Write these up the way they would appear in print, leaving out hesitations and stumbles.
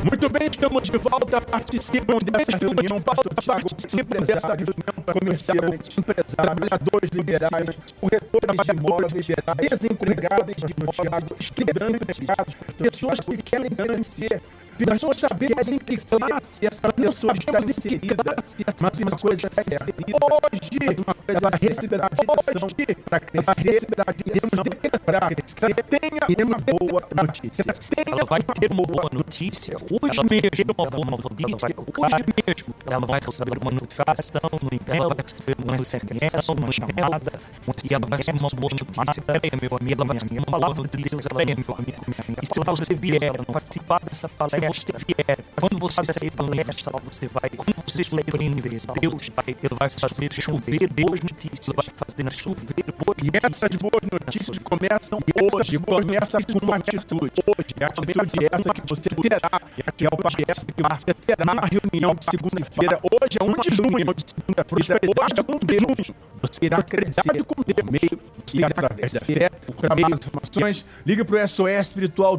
Muito bem, estamos de volta. Participam dessa reunião. Paulo participa dessa reunião para comerciantes, empresários, trabalhadores liberais, corretores de imóveis, desempregados de imóveis, estudantes, pessoas que querem vencer. Nós vamos saber em que classe essa pessoa está inserida. Mas uma coisa é certa. Hoje, ela receberá hoje para crescer, tenha uma boa notícia. Ela vai ter uma boa notícia. Hoje mesmo, uma boa notícia. Hoje mesmo, ela vai receber uma notificação no e-mail, ela vai receber uma SMS, uma chamada, e ela vai receber uma boa notícia. Meu amigo, ela vai receber uma palavra de Deus, ela é meu amigo. E se você vier, participar dessa palestra, vier, quando você sair da universal, quando você se prender, Deus ele vai fazer chover boas notícias, ele vai fazer chover boas notícias. E essas boas notícias começam hoje, começa com uma atitude. Hoje, a atitude é essa que você terá, que é o passo essa que você terá na reunião de segunda-feira. Hoje é 1 de junho, de segunda-feira, hoje é 1 de junho. Você irá crescer com Deus, meio que através da fé, por meio das informações. Ligue para o SOS Espiritual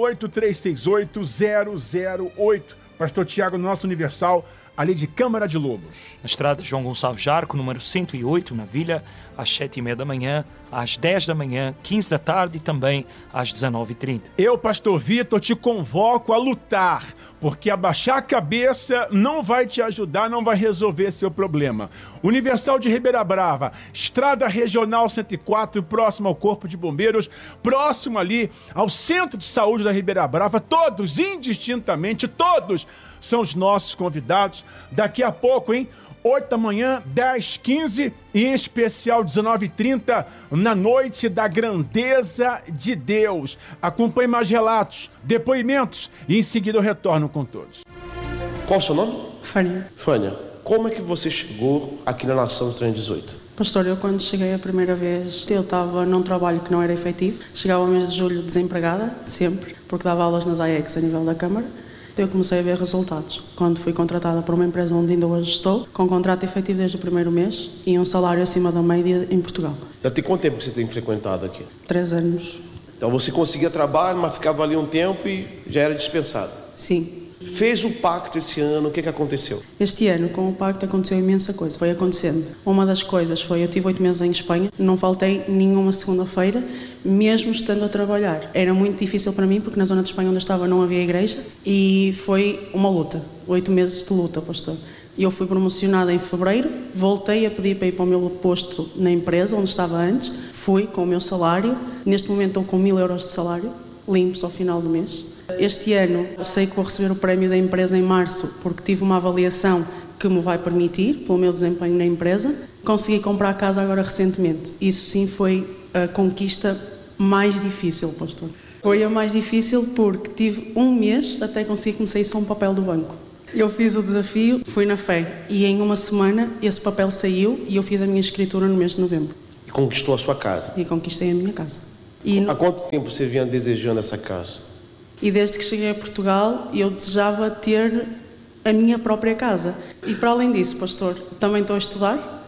218-368-008. Pastor Tiago, no nosso Universal, ali de Câmara de Lobos. Na estrada João Gonçalves Jarco, número 108, na Vila, às 7h30 da manhã, às 10 da manhã, 15 da tarde e também às 19h30. Eu, Pastor Vitor, te convoco a lutar, porque abaixar a cabeça não vai te ajudar, não vai resolver seu problema. Universal de Ribeira Brava, Estrada Regional 104, próximo ao Corpo de Bombeiros, próximo ali ao Centro de Saúde da Ribeira Brava, todos, indistintamente, todos são os nossos convidados. Daqui a pouco, 8 da manhã, 10, 15 e em especial 19h30, na noite da grandeza de Deus. Acompanhe mais relatos, depoimentos e em seguida eu retorno com todos. Qual o seu nome? Fânia. Fânia, como é que você chegou aqui na Nação 318? Pastor, eu quando cheguei a primeira vez, eu estava num trabalho que não era efetivo. Chegava ao mês de julho desempregada, sempre, porque dava aulas nas AEX a nível da Câmara. Eu comecei a ver resultados quando fui contratada por uma empresa onde ainda hoje estou, com contrato efetivo desde o primeiro mês e um salário acima da média em Portugal. Já tem quanto tempo que você tem frequentado aqui? 3 anos. Então você conseguia trabalho, mas ficava ali um tempo e já era dispensado? Sim. Fez o pacto esse ano, o que aconteceu? Este ano, com o pacto, aconteceu imensa coisa. Foi acontecendo. Uma das coisas foi, eu tive 8 meses em Espanha, não faltei nenhuma segunda-feira, mesmo estando a trabalhar. Era muito difícil para mim, porque na zona de Espanha onde eu estava não havia igreja, e foi uma luta. 8 meses de luta, pastor. Eu fui promocionada em fevereiro, voltei a pedir para ir para o meu posto na empresa, onde estava antes, fui com o meu salário, neste momento estou com 1.000 euros de salário, limpos ao final do mês. Este ano sei que vou receber o prémio da empresa em março, porque tive uma avaliação que me vai permitir, pelo meu desempenho na empresa. Consegui comprar a casa agora recentemente. Isso sim foi a conquista mais difícil, pastor. Foi a mais difícil porque tive 1 mês até conseguir que me saísse um papel do banco. Eu fiz o desafio, fui na fé e em 1 semana esse papel saiu e eu fiz a minha escritura no mês de novembro. E conquistou a sua casa? E conquistei a minha casa. Há quanto tempo você vinha desejando essa casa? E desde que cheguei a Portugal, eu desejava ter a minha própria casa. E para além disso, pastor, também estou a estudar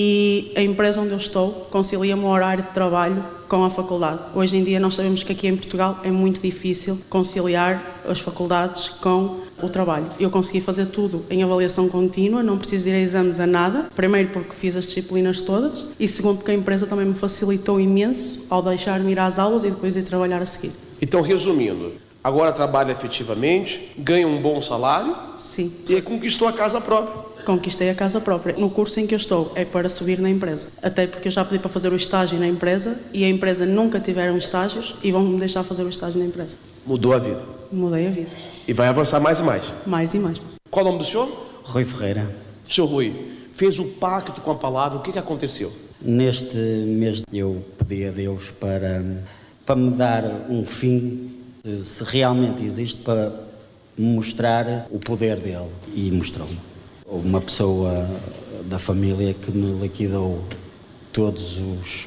e a empresa onde eu estou concilia-me o horário de trabalho com a faculdade. Hoje em dia nós sabemos que aqui em Portugal é muito difícil conciliar as faculdades com o trabalho. Eu consegui fazer tudo em avaliação contínua, não preciso ir a exames a nada. Primeiro porque fiz as disciplinas todas e segundo porque a empresa também me facilitou imenso ao deixar-me ir às aulas e depois ir trabalhar a seguir. Então, resumindo, agora trabalha efetivamente, ganha um bom salário. Sim. E aí conquistou a casa própria. Conquistei a casa própria. No curso em que eu estou é para subir na empresa. Até porque eu já pedi para fazer o estágio na empresa e a empresa nunca tiveram estágios e vão-me deixar fazer o estágio na empresa. Mudou a vida. Mudei a vida. E vai avançar mais e mais. Mais e mais. Qual o nome do senhor? Rui Ferreira. Senhor Rui, fez o pacto com a palavra, o que aconteceu? Neste mês eu pedi a Deus para me dar um fim, se realmente existe, para mostrar o poder dele. E mostrou-me. Uma pessoa da família que me liquidou todos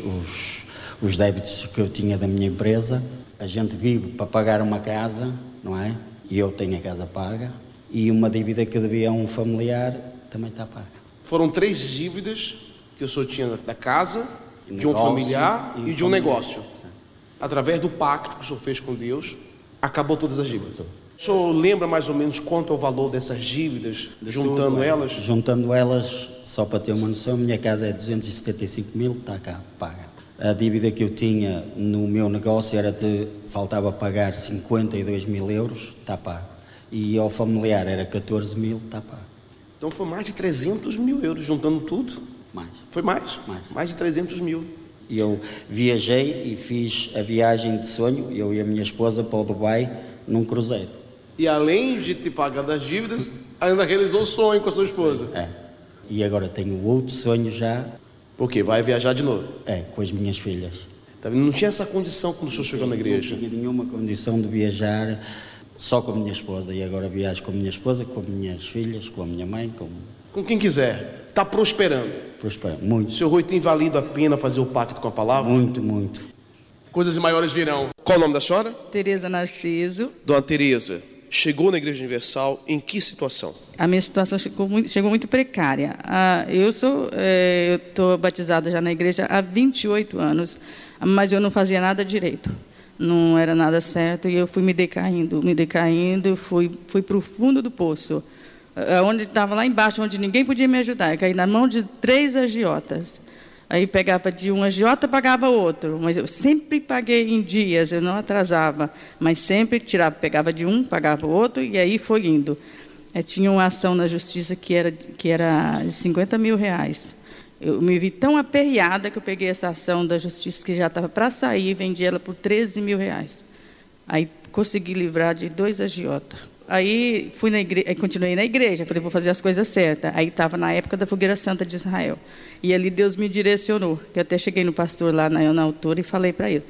os débitos que eu tinha da minha empresa. A gente vive para pagar uma casa, não é? E eu tenho a casa paga. E uma dívida que devia a um familiar também está paga. Foram 3 dívidas que o senhor tinha da casa, de um familiar e de um negócio. Através do pacto que o senhor fez com Deus, acabou todas as dívidas. O senhor lembra mais ou menos quanto é o valor dessas dívidas, juntando elas? Juntando elas, só para ter uma noção, a minha casa é 275 mil, está cá, paga. A dívida que eu tinha no meu negócio faltava pagar 52 mil euros, está pago. E ao familiar era 14 mil, está pago. Então foi mais de 300 mil euros, juntando tudo? Mais. Foi mais? Mais de 300 mil. E eu viajei e fiz a viagem de sonho, eu e a minha esposa, para o Dubai, num cruzeiro. E além de te pagar das dívidas, ainda realizou o sonho com a sua esposa? É. E agora tenho outro sonho já. O quê? Vai viajar de novo? É, com as minhas filhas. Tá vendo? Não tinha essa condição quando o senhor chegou na igreja? Não tinha nenhuma condição de viajar só com a minha esposa. E agora viajo com a minha esposa, com as minhas filhas, com a minha mãe, com quem quiser. Está prosperando. Prosperando, muito. Senhor Rui, tem valido a pena fazer o pacto com a palavra? Muito, muito. Coisas maiores virão. Qual o nome da senhora? Tereza Narciso. Dona Tereza, chegou na Igreja Universal em que situação? A minha situação chegou muito precária. Eu estou batizada já na igreja há 28 anos, mas eu não fazia nada direito. Não era nada certo e eu fui me decaindo, fui para o fundo do poço, onde estava lá embaixo, onde ninguém podia me ajudar. Eu caí na mão de 3 agiotas. Aí pegava de um agiota, pagava outro, mas eu sempre paguei em dias, eu não atrasava, mas sempre pegava de um, pagava o outro, e aí foi indo. Tinha uma ação na justiça que era de 50 mil reais. Eu me vi tão aperreada que eu peguei essa ação da justiça, que já estava para sair, e vendi ela por 13 mil reais. Aí consegui livrar de 2 agiotas. Aí fui na igreja, continuei na igreja, falei, vou fazer as coisas certas. Aí estava na época da Fogueira Santa de Israel. E ali Deus me direcionou, que eu até cheguei no pastor lá na altura e falei para ele,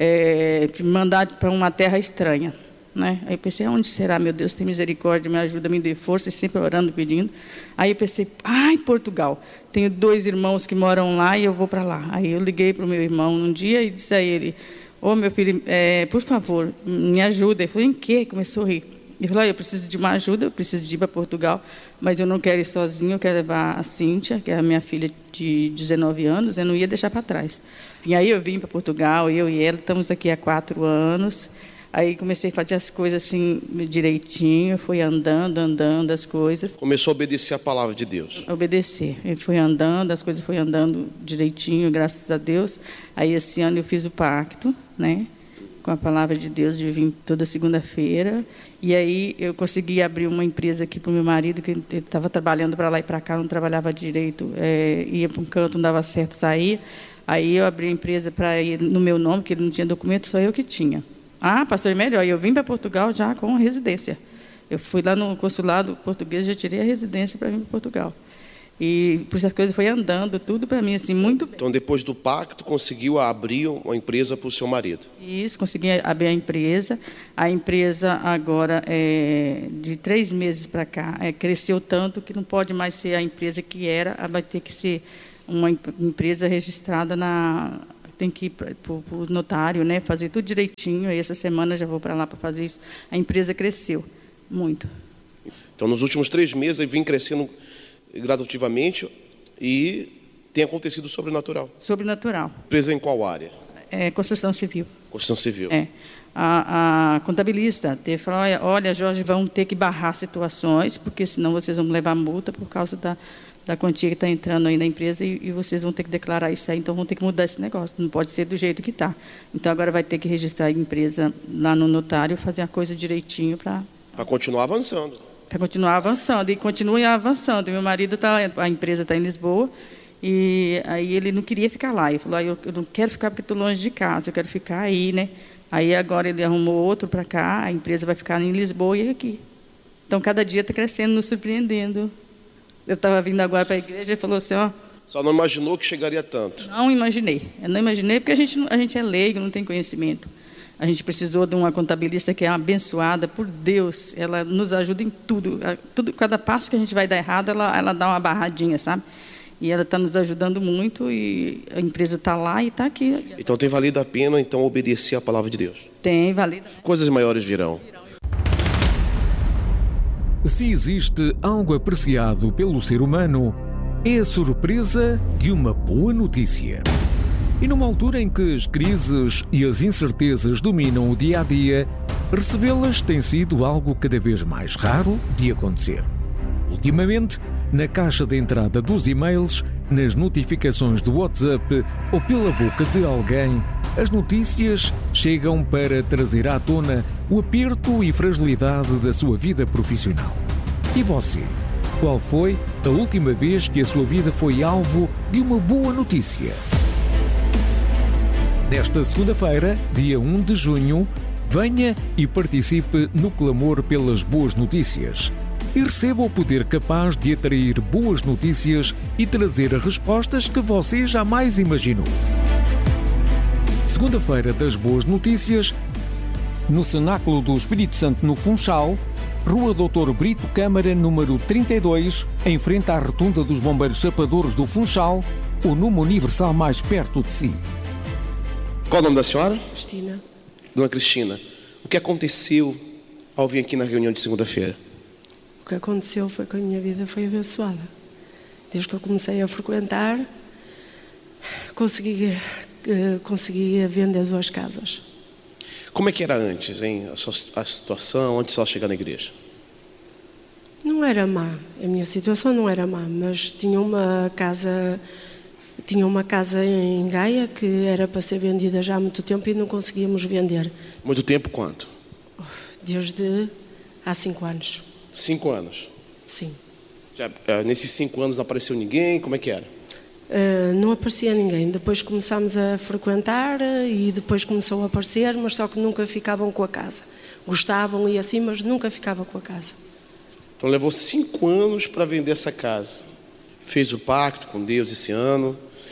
me mandar para uma terra estranha. Né? Aí eu pensei, onde será, meu Deus, tem misericórdia, me ajuda, me dê força, e sempre orando, pedindo. Aí eu pensei, em Portugal, tenho 2 irmãos que moram lá e eu vou para lá. Aí eu liguei para o meu irmão um dia e disse a ele, meu filho, por favor, me ajuda. Ele falou, em quê? Começou a rir. Ele falou, eu preciso de uma ajuda, eu preciso de ir para Portugal, mas eu não quero ir sozinho, eu quero levar a Cíntia, que é a minha filha de 19 anos, eu não ia deixar para trás. E aí eu vim para Portugal, eu e ela, estamos aqui há 4 anos, aí comecei a fazer as coisas assim, direitinho, fui andando as coisas. Começou a obedecer a palavra de Deus. Obedecer, eu fui andando, as coisas foram andando direitinho, graças a Deus. Aí esse ano eu fiz o pacto, né? Com a palavra de Deus, de vir toda segunda-feira. E aí eu consegui abrir uma empresa aqui para o meu marido, que ele estava trabalhando para lá e para cá, não trabalhava direito, ia para um canto, não dava certo sair. Aí eu abri a empresa para ir no meu nome, que ele não tinha documento, só eu que tinha. Pastor, melhor, eu vim para Portugal já com residência. Eu fui lá no consulado português, já tirei a residência para vir para Portugal. E por essas coisas foi andando, tudo para mim, assim, muito bem. Então, depois do pacto, conseguiu abrir uma empresa para o seu marido? Isso, consegui abrir a empresa. A empresa agora, de 3 meses para cá, cresceu tanto que não pode mais ser a empresa que era, vai ter que ser uma empresa registrada tem que ir para o notário, né, fazer tudo direitinho. E essa semana já vou para lá para fazer isso. A empresa cresceu muito. Então, nos últimos 3 meses, ele vem crescendo gradativamente e tem acontecido sobrenatural. Sobrenatural. Empresa em qual área? Construção civil. Construção civil. A contabilista falou, olha, Jorge, vão ter que barrar situações, porque senão vocês vão levar multa por causa da quantia que está entrando aí na empresa e vocês vão ter que declarar isso aí, então vão ter que mudar esse negócio, não pode ser do jeito que está. Então agora vai ter que registrar a empresa lá no notário, fazer a coisa direitinho para continuar avançando. Para continuar avançando, e continua avançando. Meu marido a empresa está em Lisboa, e aí ele não queria ficar lá. Ele falou, eu não quero ficar porque estou longe de casa, eu quero ficar aí, né? Aí agora ele arrumou outro para cá, a empresa vai ficar em Lisboa e aqui. Então, cada dia está crescendo, nos surpreendendo. Eu estava vindo agora para a igreja e falou assim, Só não imaginou que chegaria tanto? Não imaginei. Eu não imaginei porque a gente é leigo, não tem conhecimento. A gente precisou de uma contabilista que é abençoada por Deus. Ela nos ajuda em tudo. Cada passo que a gente vai dar errado, ela dá uma barradinha, sabe? E ela está nos ajudando muito e a empresa está lá e está aqui. Então tem valido a pena obedecer a palavra de Deus? Tem valido. Coisas maiores virão. Se existe algo apreciado pelo ser humano, é a surpresa de uma boa notícia. E numa altura em que as crises e as incertezas dominam o dia-a-dia, recebê-las tem sido algo cada vez mais raro de acontecer. Ultimamente, na caixa de entrada dos e-mails, nas notificações do WhatsApp ou pela boca de alguém, as notícias chegam para trazer à tona o aperto e fragilidade da sua vida profissional. E você? Qual foi a última vez que a sua vida foi alvo de uma boa notícia? Nesta segunda-feira, dia 1 de junho, venha e participe no clamor pelas boas notícias e receba o poder capaz de atrair boas notícias e trazer respostas que você jamais imaginou. Segunda-feira das Boas Notícias, no Cenáculo do Espírito Santo, no Funchal, Rua Doutor Brito Câmara, número 32, em frente à Rotunda dos Bombeiros Chapadores do Funchal, o número universal mais perto de si. Qual o nome da senhora? Cristina. Dona Cristina, o que aconteceu ao vir aqui na reunião de segunda-feira? O que aconteceu foi que a minha vida foi abençoada. Desde que eu comecei a frequentar, consegui vender 2 casas. Como é que era antes, hein? A situação antes de ela chegar na igreja? Não era má. A minha situação não era má, mas tinha uma casa em Gaia que era para ser vendida já há muito tempo e não conseguíamos vender. Muito tempo quanto? Desde há 5 anos. 5 anos? Sim. Nesses 5 anos não apareceu ninguém? Como é que era? Não aparecia ninguém. Depois começámos a frequentar e depois começou a aparecer, mas só que nunca ficavam com a casa. Gostavam e assim, mas nunca ficavam com a casa. Então levou 5 anos para vender essa casa. Fez o pacto com Deus esse ano.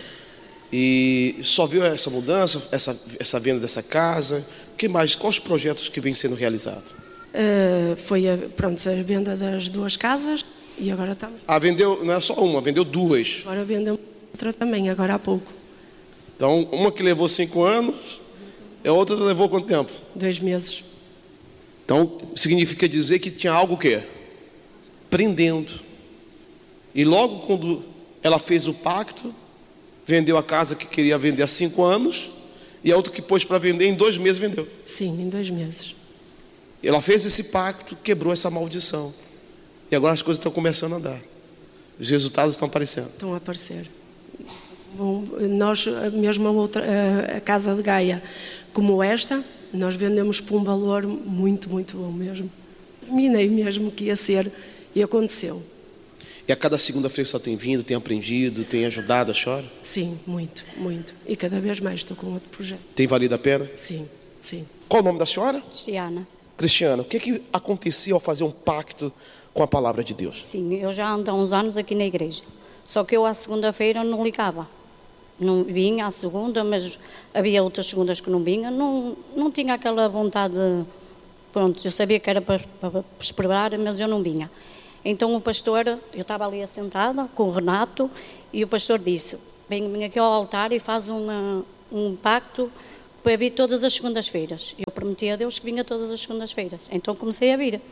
E só viu essa mudança, essa venda dessa casa. O que mais? Quais os projetos que vêm sendo realizados? Foi a venda das 2 casas e agora estamos... vendeu, não é só uma, vendeu 2. Agora vendeu outra também, agora há pouco. Então, uma que levou 5 anos, a outra levou quanto tempo? 2 meses. Então, significa dizer que tinha algo o quê? Prendendo. E logo quando ela fez o pacto, vendeu a casa que queria vender há 5 anos e a outra que pôs para vender em 2 meses vendeu. Sim, em 2 meses. Ela fez esse pacto, quebrou essa maldição. E agora as coisas estão começando a andar. Os resultados estão aparecendo. Estão a aparecer. Bom, nós, mesmo a casa de Gaia, como esta, nós vendemos por um valor muito, muito bom mesmo. Terminei mesmo que ia ser e aconteceu. E a cada segunda-feira só tem vindo, tem aprendido, tem ajudado a senhora? Sim, muito, muito. E cada vez mais estou com outro projeto. Tem valido a pena? Sim, sim. Qual o nome da senhora? Cristiana. Cristiana, o que acontecia ao fazer um pacto com a palavra de Deus? Sim, eu já ando há uns anos aqui na igreja. Só que eu à segunda-feira não ligava. Não vinha à segunda, mas havia outras segundas que não vinha. Não tinha aquela vontade. Pronto, eu sabia que era para esperar, mas eu não vinha. Então o pastor, eu estava ali assentada com o Renato e o pastor disse, vem aqui ao altar e faz um pacto para vir todas as segundas-feiras. Eu prometi a Deus que vinha todas as segundas-feiras. Então comecei a vir,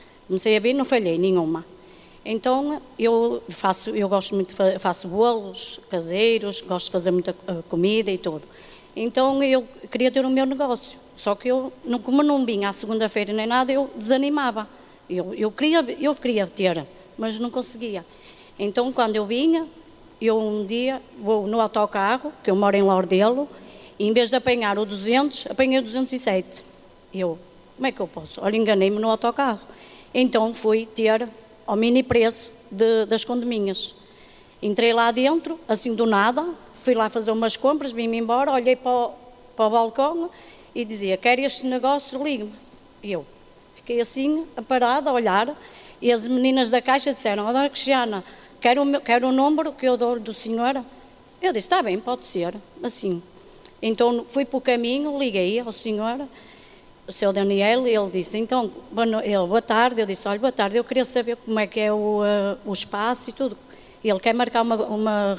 não falhei nenhuma. Então eu gosto muito, faço bolos caseiros, gosto de fazer muita comida e tudo. Então eu queria ter o meu negócio, só que como não vinha à segunda-feira nem nada, eu desanimava. Eu queria ter, mas não conseguia. Então, quando eu vinha, eu um dia vou no autocarro, que eu moro em Lordelo, e em vez de apanhar o 200, apanhei o 207. Como é que eu posso? Olha, enganei-me no autocarro. Então, fui ter ao mini preço das condominhas. Entrei lá dentro, assim do nada, fui lá fazer umas compras, vim-me embora, olhei para o balcão e dizia, quer este negócio, ligue-me. E eu fiquei assim, parada, a olhar, e as meninas da caixa disseram, Dona Cristiana, quero o número que eu dou do senhor. Eu disse, está bem, pode ser, assim. Então fui para o caminho, liguei ao senhor, o seu Daniel, e ele disse, então, boa tarde. Eu disse, olha, boa tarde, eu queria saber como é que é o espaço e tudo. E ele quer marcar uma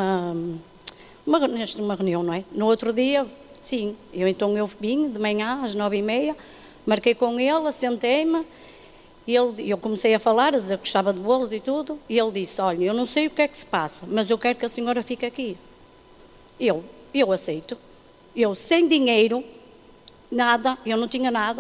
reunião, não é? No outro dia, sim, então eu vim de manhã às 9h30, marquei com ele, assentei-me, e eu comecei a falar, a dizer que gostava de bolos e tudo, e ele disse, olha, eu não sei o que é que se passa, mas eu quero que a senhora fique aqui. Eu aceito. Eu, sem dinheiro, nada, eu não tinha nada,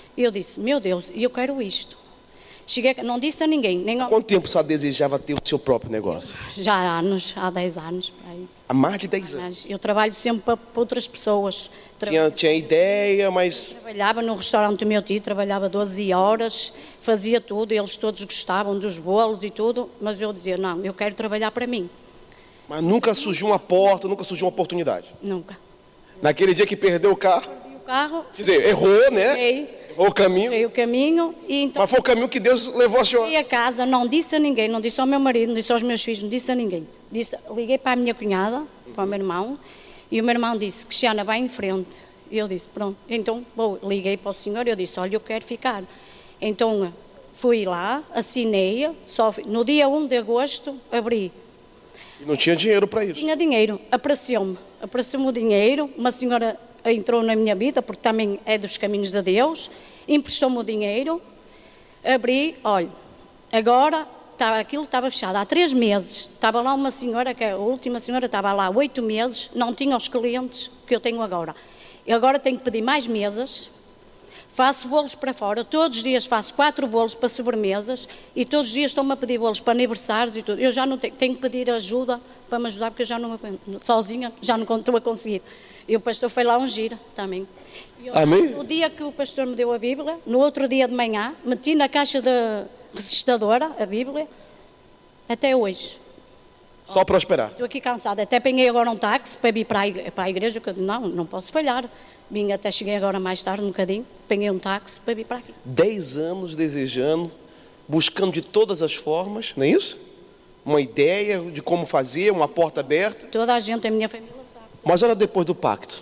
E eu disse, meu Deus, eu quero isto. Cheguei, não disse a ninguém. Nem Quanto tempo você desejava ter o seu próprio negócio? Já há 10 anos. Aí. Há mais de 10 anos? Eu trabalho sempre para outras pessoas. Tinha ideia, mas... Trabalhava no restaurante do meu tio, trabalhava 12 horas, fazia tudo, eles todos gostavam dos bolos e tudo, mas eu dizia, não, eu quero trabalhar para mim. Mas nunca surgiu uma porta, nunca surgiu uma oportunidade? Nunca. Naquele dia que perdeu o carro? Perdi o carro. Quer dizer, errou, né? Errei. Errou o caminho. Errei o caminho. E então, mas foi o caminho que Deus levou a senhora. Cheguei a casa, não disse a ninguém, não disse ao meu marido, não disse aos meus filhos, não disse a ninguém. Liguei para a minha cunhada, para o meu irmão, e o meu irmão disse, Cristiana, vai em frente. E eu disse, pronto. Então, liguei para o senhor e eu disse, olha, eu quero ficar. Então, fui lá, assinei, no dia 1 de agosto, abri. E não tinha dinheiro para isso? Tinha dinheiro, apareceu-me o dinheiro, uma senhora entrou na minha vida, porque também é dos caminhos de Deus, emprestou-me o dinheiro, abri, olha, agora aquilo estava fechado há 3 meses, estava lá uma senhora, que a última senhora estava lá há 8 meses, não tinha os clientes que eu tenho agora. E agora tenho que pedir mais mesas, faço bolos para fora, todos os dias faço 4 bolos para sobremesas e todos os dias estão-me a pedir bolos para aniversários e tudo. Eu já não tenho que pedir ajuda para me ajudar, porque eu já não sozinha, já não estou a conseguir. E o pastor foi lá ungir também. Amém? No dia que o pastor me deu a Bíblia, no outro dia de manhã, meti na caixa da registradora a Bíblia, até hoje. Só prosperar. Estou aqui cansada, até peguei agora um táxi para vir para a igreja, que eu disse, não posso falhar. Cheguei agora mais tarde, um bocadinho, peguei um táxi para vir para aqui. 10 anos desejando, buscando de todas as formas, não é isso? Uma ideia de como fazer, uma porta aberta. Toda a gente, a minha família sabe. Mas olha depois do pacto.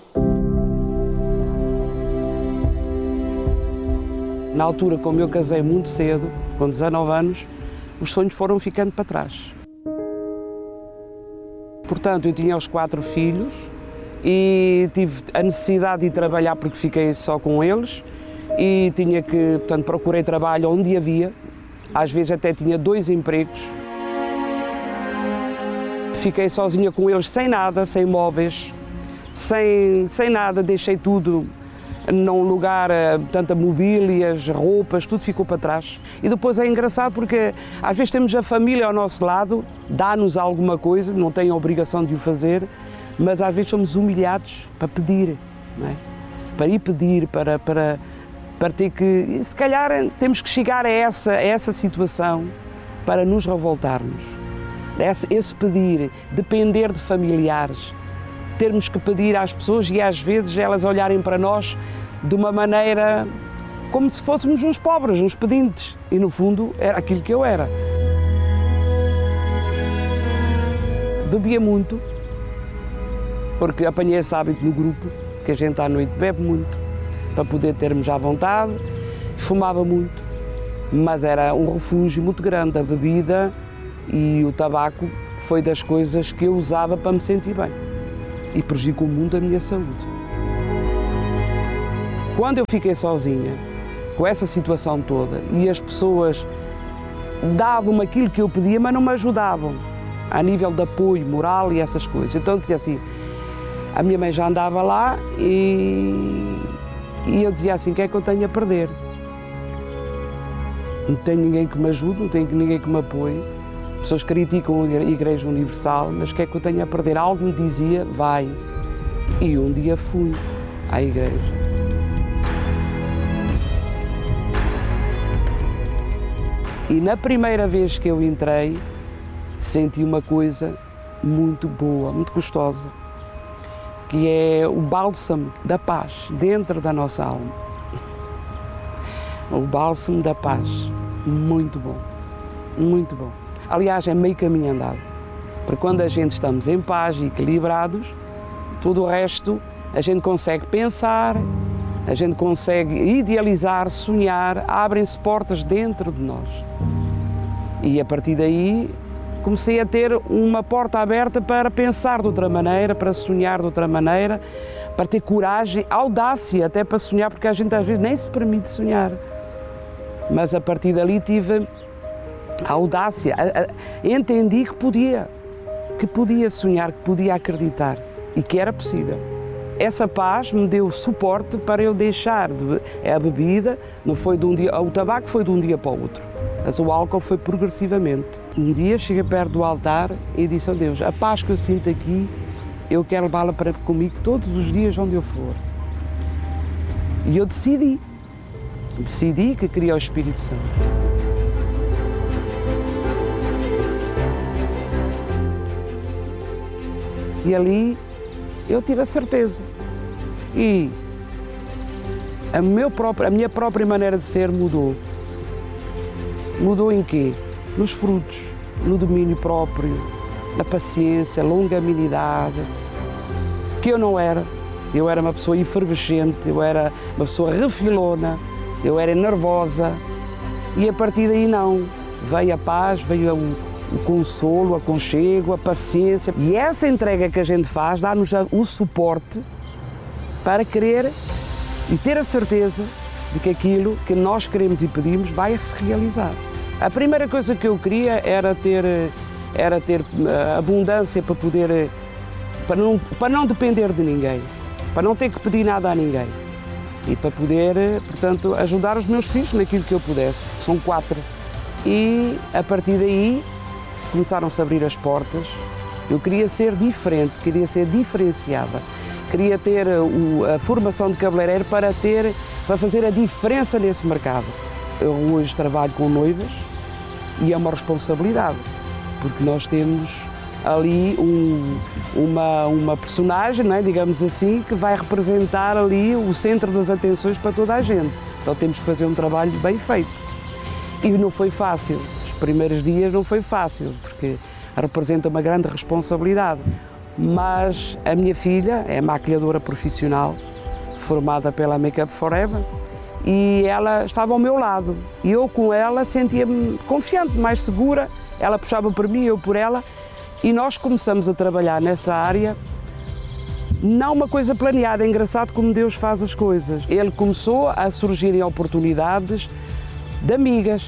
Na altura, como eu casei muito cedo, com 19 anos, os sonhos foram ficando para trás. Portanto, eu tinha os 4 filhos e tive a necessidade de trabalhar porque fiquei só com eles e tinha que, portanto, procurei trabalho onde havia, às vezes até tinha 2 empregos. Fiquei sozinha com eles sem nada, sem móveis, sem nada, deixei tudo num lugar, portanto, mobílias, roupas, tudo ficou para trás. E depois é engraçado porque às vezes temos a família ao nosso lado, dá-nos alguma coisa, não tem a obrigação de o fazer, mas às vezes somos humilhados para pedir, não é? Para ir pedir, para ter que... E se calhar temos que chegar a essa situação para nos revoltarmos. Esse pedir, depender de familiares, termos que pedir às pessoas e às vezes elas olharem para nós de uma maneira como se fôssemos uns pobres, uns pedintes. E no fundo era aquilo que eu era. Bebia muito, porque apanhei esse hábito no grupo, que a gente à noite bebe muito, para poder termos à vontade. Fumava muito, mas era um refúgio muito grande. A bebida e o tabaco foi das coisas que eu usava para me sentir bem. E prejudicou muito a minha saúde. Quando eu fiquei sozinha, com essa situação toda, e as pessoas davam-me aquilo que eu pedia, mas não me ajudavam, a nível de apoio moral e essas coisas. Então dizia assim, a minha mãe já andava lá e eu dizia assim, o que é que eu tenho a perder? Não tenho ninguém que me ajude, não tenho ninguém que me apoie. As pessoas criticam a Igreja Universal, mas o que é que eu tenho a perder? Algo me dizia, vai. E um dia fui à igreja. E na primeira vez que eu entrei, senti uma coisa muito boa, muito gostosa, que é o bálsamo da paz dentro da nossa alma. O bálsamo da paz, muito bom, muito bom. Aliás, é meio caminho andado, porque quando a gente estamos em paz e equilibrados, tudo o resto a gente consegue pensar, a gente consegue idealizar, sonhar, abrem-se portas dentro de nós. E a partir daí comecei a ter uma porta aberta para pensar de outra maneira, para sonhar de outra maneira, para ter coragem, audácia até para sonhar, porque a gente às vezes nem se permite sonhar. Mas a partir dali tive a audácia, entendi que podia sonhar, que podia acreditar e que era possível. essa paz me deu suporte para eu deixar a bebida, não foi de um dia, o tabaco foi de um dia para o outro, mas o álcool foi progressivamente. Um dia cheguei perto do altar e disse a Deus, a paz que eu sinto aqui, eu quero levá-la para comigo todos os dias onde eu for. E eu decidi que queria o Espírito Santo. E ali eu tive a certeza. E a minha própria maneira de ser mudou. Mudou em quê? Nos frutos, no domínio próprio, na paciência, longanimidade, que eu não era. Eu era uma pessoa efervescente, eu era uma pessoa refilona, eu era nervosa. E a partir daí não. Veio a paz, veio o consolo, o aconchego, a paciência. E essa entrega que a gente faz dá-nos o suporte para querer e ter a certeza de que aquilo que nós queremos e pedimos vai se realizar. A primeira coisa que eu queria era ter abundância para poder, para não depender de ninguém, para não ter que pedir nada a ninguém e para poder, portanto, ajudar os meus filhos naquilo que eu pudesse, porque são 4. E a partir daí começaram-se a abrir as portas. Eu queria ser diferente, queria ser diferenciada, queria ter a formação de cabeleireiro para fazer a diferença nesse mercado. Eu hoje trabalho com noivas e é uma responsabilidade, porque nós temos ali uma personagem, não é, digamos assim, que vai representar ali o centro das atenções para toda a gente. Então temos que fazer um trabalho bem feito. E não foi fácil, os primeiros dias não foi fácil, porque representa uma grande responsabilidade. Mas a minha filha é maquilhadora profissional, formada pela Make Up Forever, e ela estava ao meu lado. E eu com ela sentia-me confiante, mais segura, ela puxava por mim, eu por ela, e nós começamos a trabalhar nessa área, não uma coisa planeada, é engraçado como Deus faz as coisas. Ele começou a surgirem oportunidades de amigas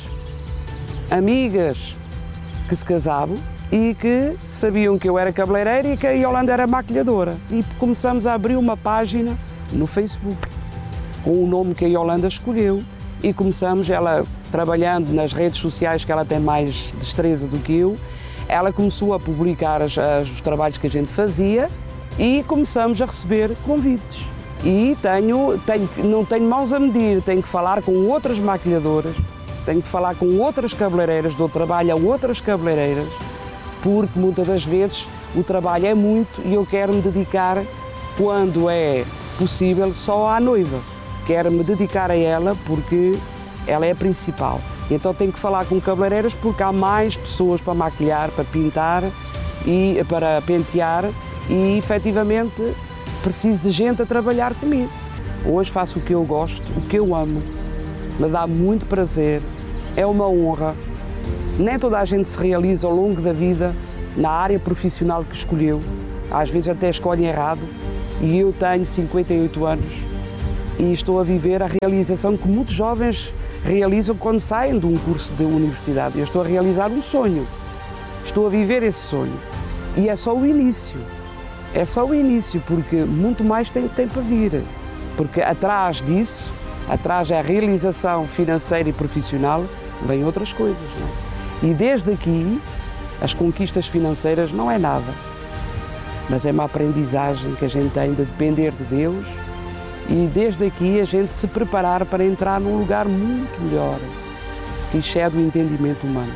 que se casavam e que sabiam que eu era cabeleireira e que a Yolanda era maquilhadora. E começamos a abrir uma página no Facebook, com o nome que a Yolanda escolheu, e começamos, ela trabalhando nas redes sociais, que ela tem mais destreza do que eu, ela começou a publicar os trabalhos que a gente fazia e começamos a receber convites. E não tenho mãos a medir, tenho que falar com outras maquilhadoras, tenho que falar com outras cabeleireiras, dou trabalho a outras cabeleireiras, porque muitas das vezes o trabalho é muito e eu quero me dedicar, quando é possível, só à noiva. Quero me dedicar a ela porque ela é a principal. Então tenho que falar com cabeleireiras porque há mais pessoas para maquilhar, para pintar e para pentear e efetivamente preciso de gente a trabalhar comigo. Hoje faço o que eu gosto, o que eu amo, me dá muito prazer, é uma honra. Nem toda a gente se realiza ao longo da vida na área profissional que escolheu, às vezes até escolhem errado, e eu tenho 58 anos e estou a viver a realização que muitos jovens realizam quando saem de um curso de universidade. Eu estou a realizar um sonho, estou a viver esse sonho e é só o início. É só o início, porque muito mais tem para vir. Porque atrás disso, atrás da realização financeira e profissional, vêm outras coisas. Não é? E desde aqui, as conquistas financeiras não é nada, mas é uma aprendizagem que a gente tem de depender de Deus e desde aqui a gente se preparar para entrar num lugar muito melhor, que excede o entendimento humano.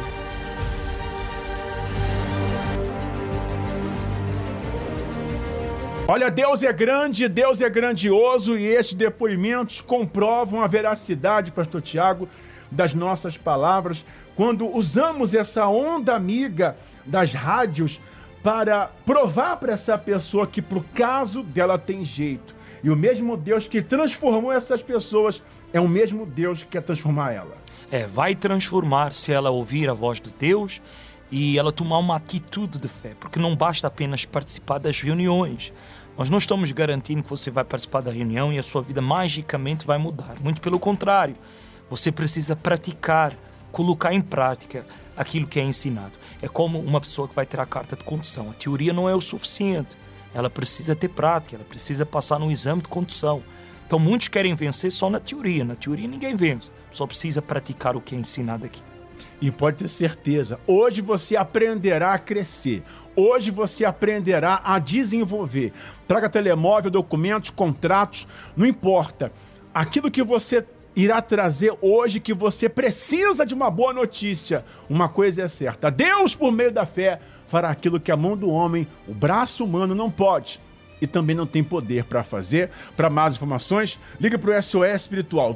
Olha, Deus é grande, Deus é grandioso e esses depoimentos comprovam a veracidade, Pastor Tiago, das nossas palavras, quando usamos essa onda amiga das rádios para provar para essa pessoa que pro caso dela tem jeito. E o mesmo Deus que transformou essas pessoas é o mesmo Deus que quer transformar ela. Vai transformar se ela ouvir a voz de Deus e ela tomar uma atitude de fé, porque não basta apenas participar das reuniões. Nós não estamos garantindo que você vai participar da reunião e a sua vida magicamente vai mudar. Muito pelo contrário, você precisa praticar, colocar em prática aquilo que é ensinado. É como uma pessoa que vai ter a carta de condução. A teoria não é o suficiente. ela precisa ter prática, ela precisa passar num exame de condução. Então muitos querem vencer só na teoria ninguém vence, só precisa praticar o que é ensinado aqui. E pode ter certeza, hoje você aprenderá a crescer, hoje você aprenderá a desenvolver. Traga telemóvel, documentos, contratos, não importa. Aquilo que você irá trazer hoje, que você precisa de uma boa notícia, uma coisa é certa: Deus, por meio da fé, fará aquilo que a mão do homem, o braço humano não pode e também não tem poder para fazer. Para mais informações, ligue para o SOS Espiritual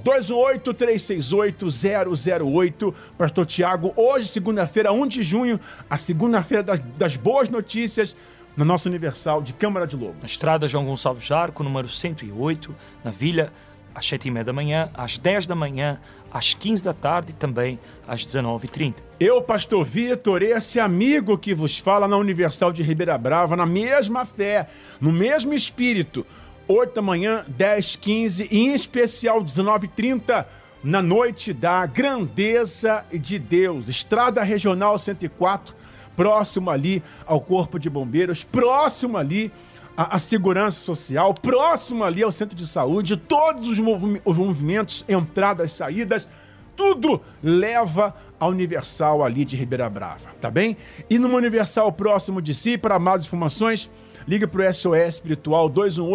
218-368-008. Pastor Tiago, hoje, segunda-feira, 1 de junho, a segunda-feira das boas notícias, na nossa Universal de Câmara de Lobo. Na estrada João Gonçalves Jarco, número 108, na Vila, às 7h30 da manhã, às 10 da manhã, às 15 da tarde e também às 19h30. Eu, Pastor Vitor, esse amigo que vos fala na Universal de Ribeira Brava, na mesma fé, no mesmo espírito, 8 da manhã, 10, 15 e em especial 19h30, na noite da grandeza de Deus. Estrada Regional 104, próximo ali ao Corpo de Bombeiros, próximo ali a segurança social, próximo ali ao centro de saúde, todos os movimentos, entradas, saídas, tudo leva à Universal ali de Ribeira Brava, tá bem? E numa Universal próximo de si, para mais informações, ligue para o SOS Espiritual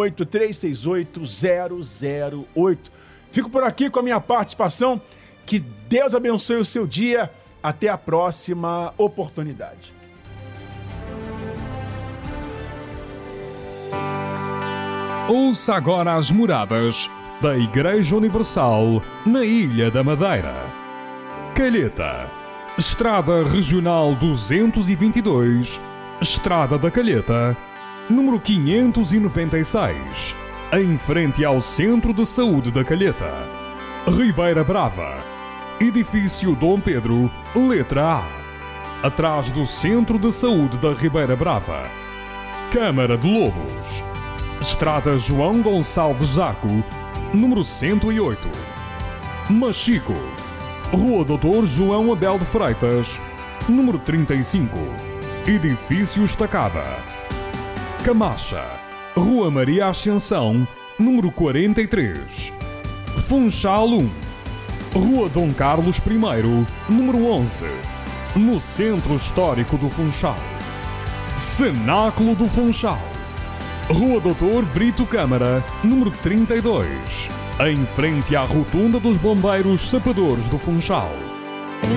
218-368-008. Fico por aqui com a minha participação, que Deus abençoe o seu dia, até a próxima oportunidade. Ouça agora as moradas da Igreja Universal na Ilha da Madeira. Calheta, Estrada Regional 222, Estrada da Calheta, número 596, em frente ao Centro de Saúde da Calheta. Ribeira Brava, Edifício Dom Pedro, letra A, atrás do Centro de Saúde da Ribeira Brava. Câmara de Lobos, Estrada João Gonçalves Jarco, número 108. Machico, Rua Doutor João Abel de Freitas, número 35, Edifício Estacada. Camacha, Rua Maria Ascensão, número 43. Funchal 1, Rua Dom Carlos I, número 11, no Centro Histórico do Funchal. Cenáculo do Funchal, Rua Doutor Brito Câmara, número 32, em frente à Rotunda dos Bombeiros Sapadores do Funchal.